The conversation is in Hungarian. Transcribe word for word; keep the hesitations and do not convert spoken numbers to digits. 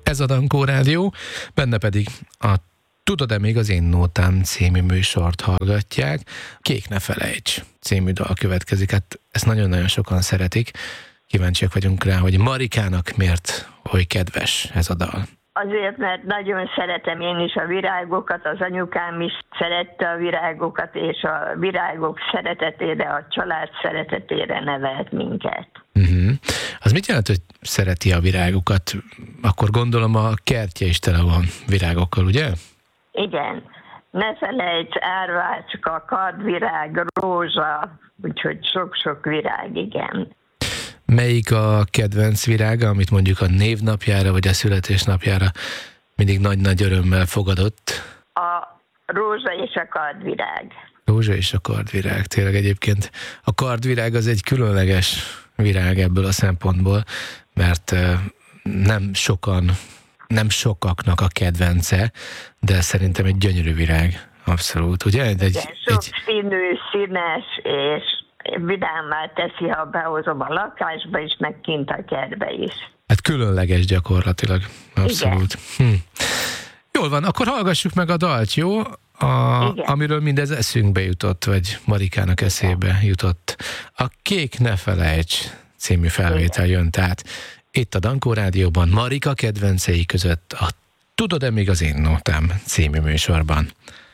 Ez a Dankó Rádió, benne pedig a Tudod-e még az én nótám című műsort hallgatják. Kék ne felejts című dal következik. Hát ezt nagyon-nagyon sokan szeretik. Kíváncsiak vagyunk rá, hogy Marikának miért oly kedves ez a dal. Azért, mert nagyon szeretem én is a virágokat, az anyukám is szerette a virágokat, és a virágok szeretetére, a család szeretetére nevelt minket. Uh-huh. Az mit jelent, hogy szereti a virágokat? Akkor gondolom a kertje is tele van virágokkal, ugye? Igen. Ne felejts, árvácska, kardvirág, rózsa, úgyhogy sok-sok virág, igen. Melyik a kedvenc virága, amit mondjuk a névnapjára vagy a születésnapjára mindig nagy-nagy örömmel fogadott? A rózsa és a kardvirág. Rózsa és a kardvirág. Tényleg egyébként a kardvirág az egy különleges virág ebből a szempontból, mert nem sokan, nem sokaknak a kedvence, de szerintem egy gyönyörű virág. Abszolút, ugye? Egy, egy, sok egy... színű, színes és vidámmá teszi, ha behozom a lakásba is, meg kint a kertbe is. Hát különleges gyakorlatilag. Abszolút. Hm. Jól van, akkor hallgassuk meg a dalt, jó? A, amiről mindez eszünkbe jutott, vagy Marikának eszébe jutott. A Kék ne felejts című felvétel jön, tehát itt a Dankó Rádióban Marika kedvencei között a Tudod-e még az én nótám című műsorban.